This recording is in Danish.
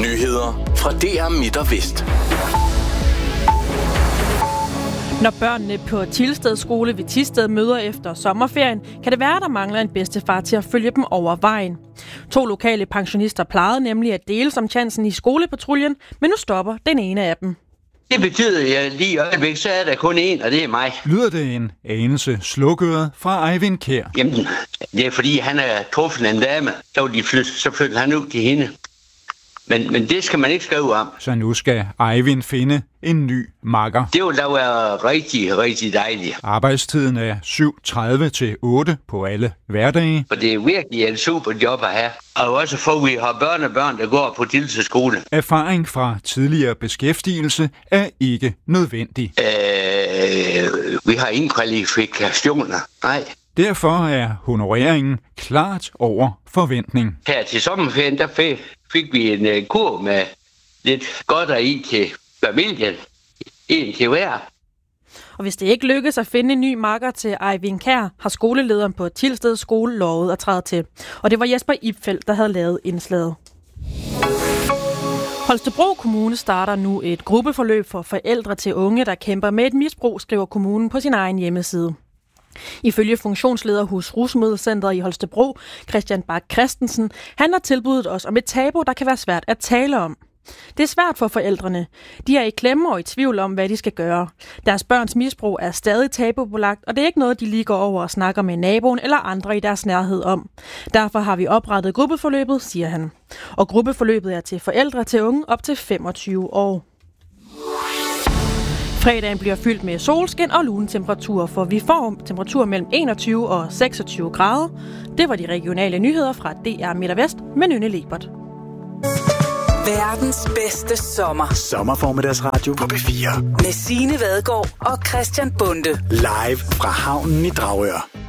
Nyheder fra DR Midt og Vest. Når børnene på Tilsted skole ved Thisted møder efter sommerferien, kan det være, der mangler en bedstefar til at følge dem over vejen. 2 lokale pensionister plejede nemlig at dele som chancen i skolepatruljen, men nu stopper den ene af dem. Det betyder, at lige i øjeblik, så er der kun én, og det er mig. Lyder det en anelse slukøret fra Eivind Kjær? Jamen, det er fordi, han er truffet en dame, så flyttede han ud til hende. Men det skal man ikke skrive om. Så nu skal Eivind finde en ny makker. Det vil da være rigtig, rigtig dejligt. Arbejdstiden er 7:30 til 8 på alle hverdage. For det er virkelig en super job at have. Og også for, vi har børnebørn, der går på Tilsted skole. Erfaring fra tidligere beskæftigelse er ikke nødvendig. Vi har ingen kvalifikationer. Nej. Derfor er honoreringen klart over forventning. Her til sommerferien, der fik vi en kur med lidt godter i til familien. En til hver. Og hvis det ikke lykkes at finde en ny makker til Eivind Kjær, har skolelederen på Tilsted skole lovet at træde til. Og det var Jesper Ibfeldt, der havde lavet indslaget. Holstebro Kommune starter nu et gruppeforløb for forældre til unge, der kæmper med et misbrug, skriver kommunen på sin egen hjemmeside. Ifølge funktionsleder hos Rusmiddelcentret i Holstebro, Christian Bak Christensen, handler tilbuddet også om et tabu, der kan være svært at tale om. Det er svært for forældrene. De er i klemme og i tvivl om, hvad de skal gøre. Deres børns misbrug er stadig tabubelagt, og det er ikke noget, de lige går over og snakker med naboen eller andre i deres nærhed om. Derfor har vi oprettet gruppeforløbet, siger han. Og gruppeforløbet er til forældre til unge op til 25 år. Fredagen bliver fyldt med solskin og lune temperaturer, for vi får temperaturer mellem 21 og 26 grader. Det var de regionale nyheder fra DR Midt og Vest med Nynne Lebert. Verdens bedste sommer. Sommerformiddagsradio på P4. Med Signe Vadgaard og Christian Bonde. Live fra havnen i Dragør.